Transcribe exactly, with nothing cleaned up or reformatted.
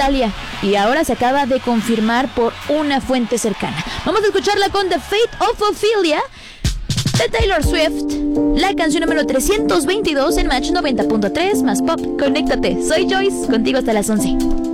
Italia y ahora se acaba de confirmar por una fuente cercana. Vamos a escucharla con The Fate of Ophelia de Taylor Swift, la canción número trescientos veintidós en Match noventa punto tres más pop. Conéctate, soy Joyce, contigo hasta las once.